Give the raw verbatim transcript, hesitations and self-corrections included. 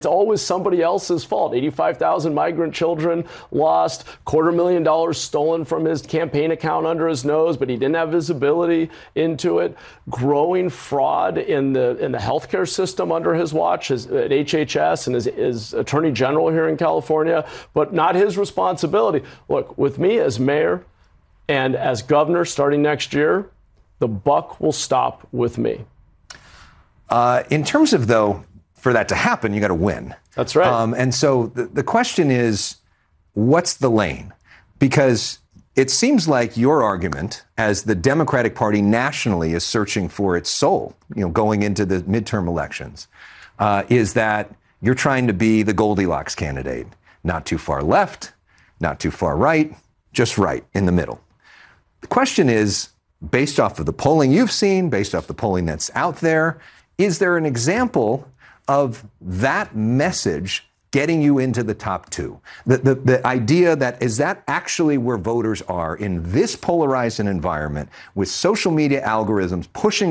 It's always somebody else's fault. eighty-five thousand migrant children lost, quarter million dollars stolen from his campaign account under his nose, but he didn't have visibility into it. Growing fraud in the in the healthcare system under his watch, his, at H H S and his, his attorney general here in California, but not his responsibility. Look, with me as mayor and as governor starting next year, the buck will stop with me. Uh, in terms of, though, for that to happen, you got to win. That's right. Um, and so the, the question is, what's the lane? Because it seems like your argument, as the Democratic Party nationally is searching for its soul, you know, going into the midterm elections, uh, is that you're trying to be the Goldilocks candidate. Not too far left, not too far right, just right in the middle. The question is, based off of the polling you've seen, based off the polling that's out there, is there an example of that message getting you into the top two? The, the, the idea that, is that actually where voters are in this polarized environment with social media algorithms pushing